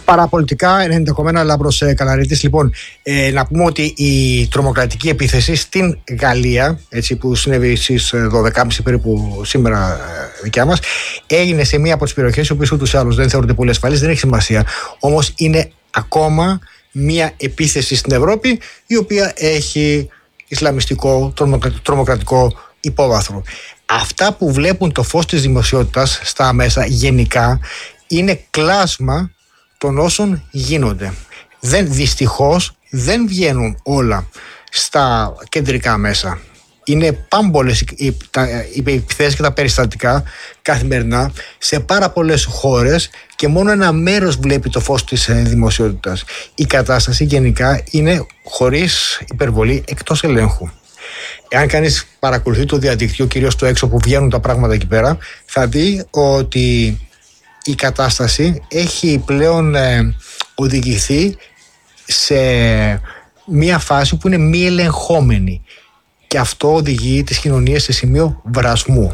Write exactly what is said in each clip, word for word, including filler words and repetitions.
Παραπολιτικά, ενενήντα κόμμα ένα, Λάμπρος Καλαρίτης. Λοιπόν, ε, να πούμε ότι η τρομοκρατική επίθεση στην Γαλλία, έτσι, που συνέβη στις δώδεκα και μισή περίπου σήμερα ε, δικιά μας, έγινε σε μία από τις περιοχές, οι οποίες ούτως ή άλλως δεν θεωρούνται πολύ ασφαλείς, δεν έχει σημασία. Όμως είναι ακόμα μία επίθεση στην Ευρώπη, η οποία έχει ισλαμιστικό, τρομοκρατικό υπόβαθρο. Αυτά που βλέπουν το φως της δημοσιότητας στα μέσα γενικά είναι κλάσμα των όσων γίνονται. Δεν, δυστυχώς δεν βγαίνουν όλα στα κεντρικά μέσα. Είναι πάμπολες οι, οι επιθέσεις και τα περιστατικά καθημερινά σε πάρα πολλές χώρες και μόνο ένα μέρος βλέπει το φως της δημοσιότητας. Η κατάσταση γενικά είναι, χωρίς υπερβολή, εκτός ελέγχου. Εάν κανείς παρακολουθεί το διαδίκτυο, κυρίως το έξω που βγαίνουν τα πράγματα εκεί πέρα, θα δει ότι η κατάσταση έχει πλέον ε, οδηγηθεί σε μια φάση που είναι μη ελεγχόμενη, και αυτό οδηγεί τις κοινωνίες σε σημείο βρασμού.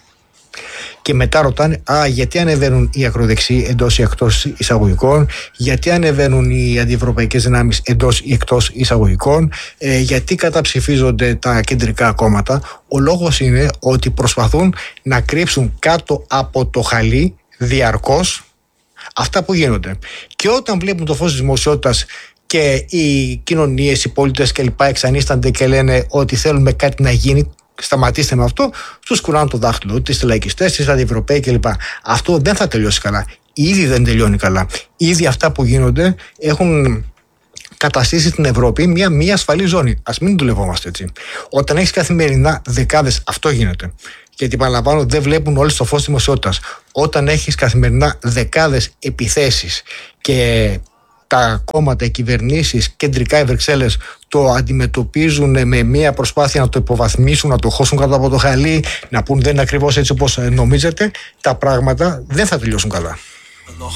Και μετά ρωτάνε, α, γιατί ανεβαίνουν οι ακροδεξιοί εντός ή εκτός εισαγωγικών, γιατί ανεβαίνουν οι αντιευρωπαϊκές δυνάμεις εντός ή εκτός εισαγωγικών, ε, γιατί καταψηφίζονται τα κεντρικά κόμματα. Ο λόγος είναι ότι προσπαθούν να κρύψουν κάτω από το χαλί διαρκώς αυτά που γίνονται. Και όταν βλέπουν το φως της δημοσιότητας και οι κοινωνίες, οι πολίτες κλπ. Εξανίστανται και λένε ότι θέλουμε κάτι να γίνει, σταματήστε με αυτό, τους κουράνε το δάχτυλο, τις λαϊκιστές, τις αντιευρωπαίοι κλπ. Αυτό δεν θα τελειώσει καλά. Ήδη δεν τελειώνει καλά. Ήδη αυτά που γίνονται έχουν καταστήσει στην Ευρώπη μια μη ασφαλή ζώνη. Ας μην δουλευόμαστε έτσι. Όταν έχεις καθημερινά δεκάδες, αυτό γίνεται. Γιατί παραλαμβάνω, δεν βλέπουν όλοι στο φως της δημοσιότητας. Όταν έχεις καθημερινά δεκάδες επιθέσεις και τα κόμματα, οι κυβερνήσεις, κεντρικά οι Βρυξέλλες το αντιμετωπίζουν με μια προσπάθεια να το υποβαθμίσουν, να το χώσουν κάτω από το χαλί, να πούν δεν είναι ακριβώς έτσι όπως νομίζετε, τα πράγματα δεν θα τελειώσουν καλά.